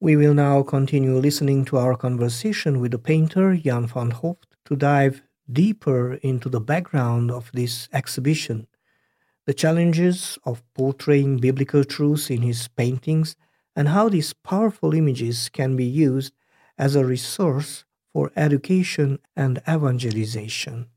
We will now continue listening to our conversation with the painter Jan van Hoft to dive deeper into the background of this exhibition, the challenges of portraying biblical truths in his paintings, and how these powerful images can be used as a resource for education and evangelization.